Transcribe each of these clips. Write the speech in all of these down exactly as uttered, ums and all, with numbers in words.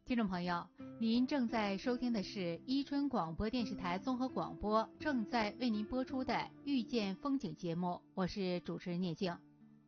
听众朋友，您正在收听的是伊春广播电视台综合广播正在为您播出的遇见风景节目，我是主持人聂静。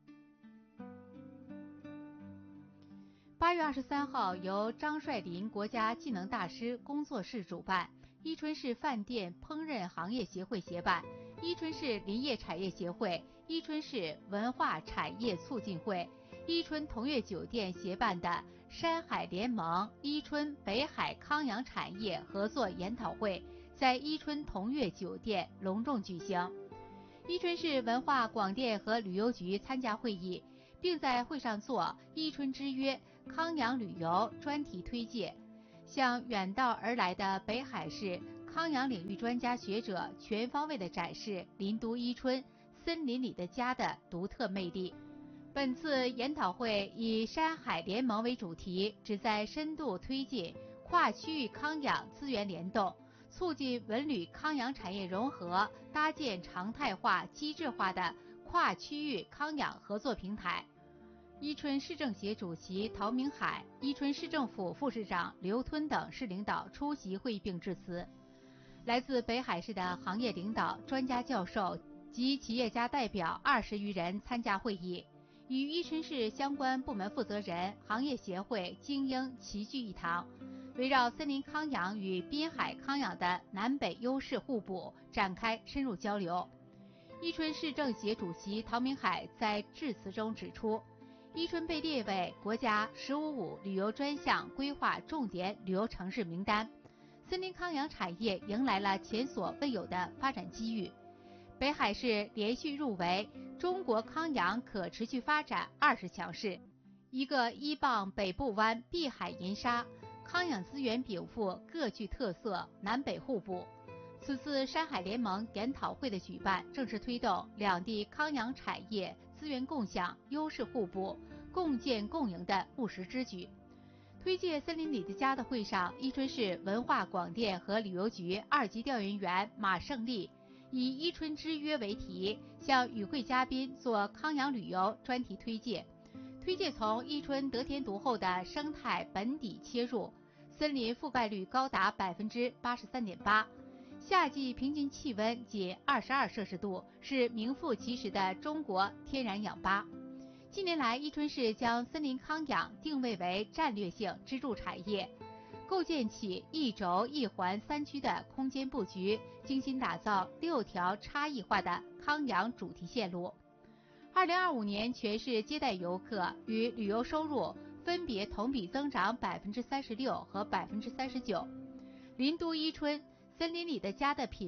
八月二十三号，由张帅林国家技能大师工作室主办，伊春市饭店烹饪行业协会协办，伊春市林业产业协会、伊春市文化产业促进会、伊春同悦酒店协办的山海联盟伊春北海康养产业合作研讨会在伊春同悦酒店隆重举行。伊春市文化广电和旅游局参加会议，并在会上做伊春之约康养旅游专题推介，向远道而来的北海市康养领域专家学者全方位地展示林都伊春森林里的家的独特魅力。本次研讨会以山海联盟为主题，旨在深度推进跨区域康养资源联动，促进文旅康养产业融合，搭建常态化机制化的跨区域康养合作平台。伊春市政协主席陶明海、伊春市政府副市长刘吞等市领导出席会议并致辞。来自北海市的行业领导、专家教授及企业家代表二十余人参加会议，与伊春市相关部门负责人、行业协会精英齐聚一堂，围绕森林康养与滨海康养的南北优势互补展开深入交流。伊春市政协主席陶明海在致辞中指出，伊春被列为国家“十五五”旅游专项规划重点旅游城市名单，森林康养产业迎来了前所未有的发展机遇。北海市连续入围中国康养可持续发展二十强市，一个依傍北部湾碧海银沙，康养资源禀赋各具特色，南北互补。此次山海联盟研讨会的举办，正是推动两地康养产业资源共享、优势互补、共建共赢的务实之举。推介森林里的家的会上，伊春市文化广电和旅游局二级调研员马胜利以伊春之约为题，向与会嘉宾做康养旅游专题推介。推介从伊春得天独厚的生态本底切入，森林覆盖率高达百分之八十三点八。夏季平均气温仅二十二摄氏度，是名副其实的中国天然氧吧。近年来，伊春市将森林康养定位为战略性支柱产业，构建起一轴一环三区的空间布局，精心打造六条差异化的康养主题线路。二零二五年全市接待游客与旅游收入分别同比增长百分之三十六和百分之三十九。林都伊春森林里的家的品